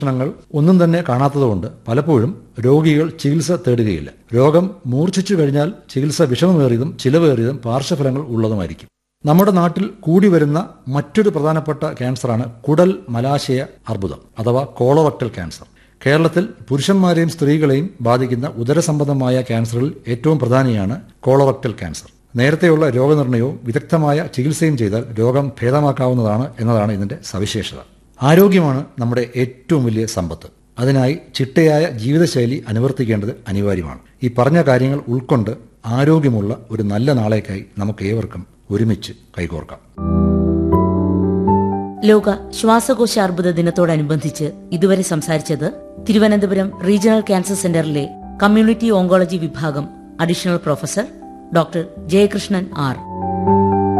ലക്ഷണങ്ങൾ ഒന്നും തന്നെ കാണാത്തതുകൊണ്ട് പലപ്പോഴും രോഗികൾ ചികിത്സ തേടുകയില്ല. രോഗം മൂർച്ഛിച്ചു കഴിഞ്ഞാൽ ചികിത്സ വിഷമമേറിയതും ചിലവേറിയതും പാർശ്വഫലങ്ങൾ ഉള്ളതുമായിരിക്കും. നമ്മുടെ നാട്ടിൽ കൂടി വരുന്ന മറ്റൊരു പ്രധാനപ്പെട്ട ക്യാൻസറാണ് കുടൽ മലാശയ അർബുദം അഥവാ കോളറക്ടൽ ക്യാൻസർ. കേരളത്തിൽ പുരുഷന്മാരെയും സ്ത്രീകളെയും ബാധിക്കുന്ന ഉദരസംബന്ധമായ ക്യാൻസറിൽ ഏറ്റവും പ്രധാനിയാണ് കോളറക്ടൽ ക്യാൻസർ. നേരത്തെയുള്ള രോഗനിർണയവും വിദഗ്ധമായ ചികിത്സയും ചെയ്താൽ രോഗം ഭേദമാക്കാവുന്നതാണ് എന്നതാണ് ഇതിന്റെ സവിശേഷത. ആരോഗ്യമാണ് നമ്മുടെ ഏറ്റവും വലിയ സമ്പത്ത്. അതിനായി ചിട്ടയായ ജീവിതശൈലി അനുവർത്തിക്കേണ്ടത് അനിവാര്യമാണ്. ഈ പറഞ്ഞ കാര്യങ്ങൾ ഉൾക്കൊണ്ട് ആരോഗ്യമുള്ള ഒരു നല്ല നാളേക്കായി നമുക്ക് ഏവർക്കും ഒരുമിച്ച് കൈകോർക്കാം. ലോക ശ്വാസകോശ അർബുദ ദിനത്തോടനുബന്ധിച്ച് ഇതുവരെ സംസാരിച്ചത് തിരുവനന്തപുരം റീജിയണൽ ക്യാൻസർ സെന്ററിലെ കമ്മ്യൂണിറ്റി ഓങ്കോളജി വിഭാഗം additional professor doctor Jayakrishnan R.